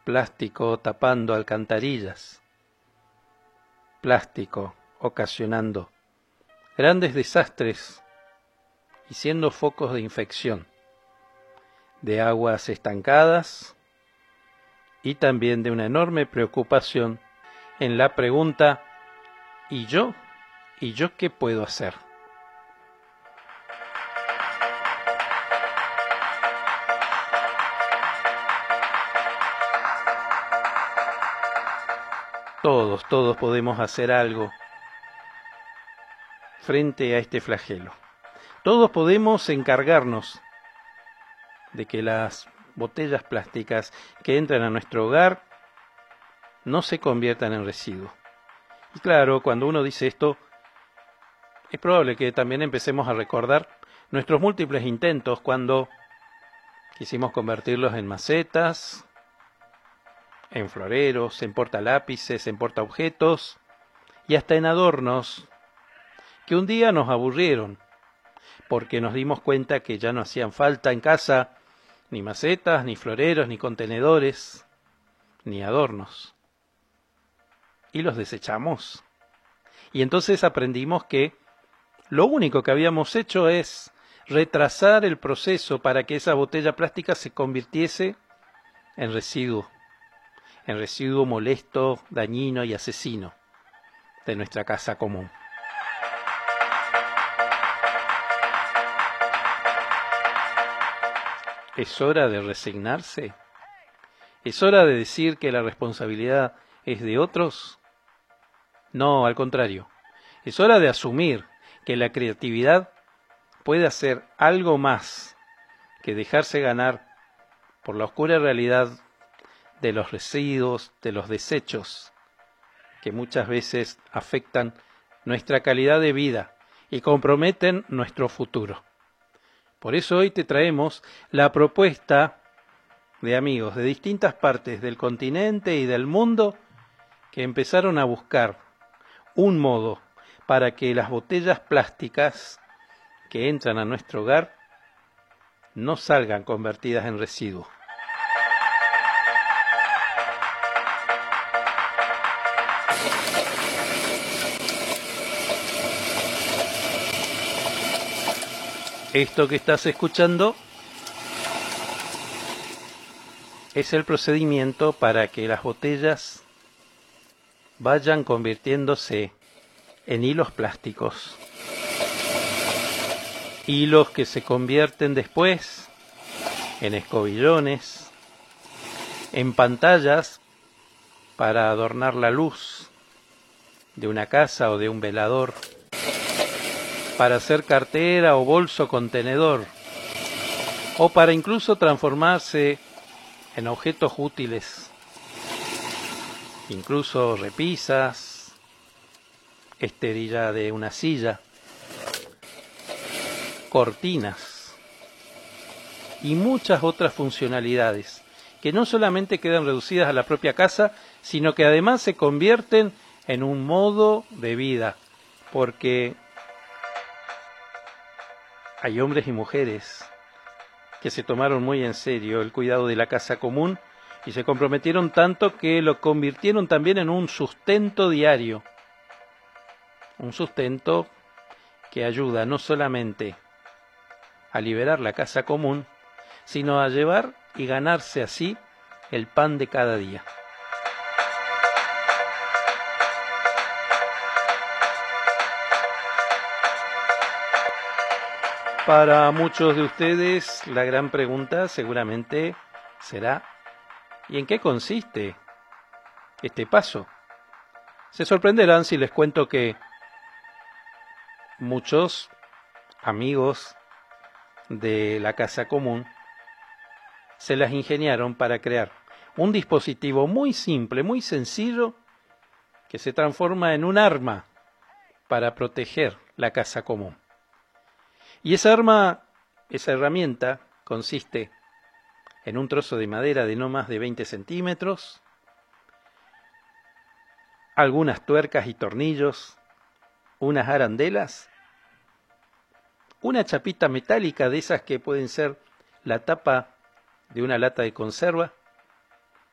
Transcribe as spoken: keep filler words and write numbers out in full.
plástico tapando alcantarillas, plástico ocasionando grandes desastres y siendo focos de infección, de aguas estancadas y también de una enorme preocupación en la pregunta ¿y yo? ¿Y yo qué puedo hacer? Todos, todos podemos hacer algo frente a este flagelo. Todos podemos encargarnos de que las botellas plásticas que entran a nuestro hogar no se conviertan en residuos. Y claro, cuando uno dice esto, es probable que también empecemos a recordar nuestros múltiples intentos cuando quisimos convertirlos en macetas, en floreros, en portalápices, en portaobjetos y hasta en adornos que un día nos aburrieron porque nos dimos cuenta que ya no hacían falta en casa ni macetas, ni floreros, ni contenedores, ni adornos. Y los desechamos. Y entonces aprendimos que lo único que habíamos hecho es retrasar el proceso para que esa botella plástica se convirtiese en residuo, en residuo molesto, dañino y asesino de nuestra casa común. ¿Es hora de resignarse? ¿Es hora de decir que la responsabilidad es de otros? No, al contrario. Es hora de asumir que la creatividad puede hacer algo más que dejarse ganar por la oscura realidad de los residuos, de los desechos, que muchas veces afectan nuestra calidad de vida y comprometen nuestro futuro. Por eso hoy te traemos la propuesta de amigos de distintas partes del continente y del mundo que empezaron a buscar un modo para que las botellas plásticas que entran a nuestro hogar no salgan convertidas en residuos. Esto que estás escuchando es el procedimiento para que las botellas vayan convirtiéndose en hilos plásticos. Hilos que se convierten después en escobillones, en pantallas para adornar la luz de una casa o de un velador, para hacer cartera o bolso contenedor, o para incluso transformarse en objetos útiles, incluso repisas, esterilla de una silla, cortinas y muchas otras funcionalidades que no solamente quedan reducidas a la propia casa, sino que además se convierten en un modo de vida, porque hay hombres y mujeres que se tomaron muy en serio el cuidado de la casa común y se comprometieron tanto que lo convirtieron también en un sustento diario. Un sustento que ayuda no solamente a liberar la casa común, sino a llevar y ganarse así el pan de cada día. Para muchos de ustedes, la gran pregunta seguramente será: ¿y en qué consiste este paso? Se sorprenderán si les cuento que muchos amigos de la casa común se las ingeniaron para crear un dispositivo muy simple, muy sencillo, que se transforma en un arma para proteger la casa común. Y esa arma, esa herramienta, consiste en un trozo de madera de no más de veinte centímetros, algunas tuercas y tornillos, unas arandelas, una chapita metálica de esas que pueden ser la tapa de una lata de conserva,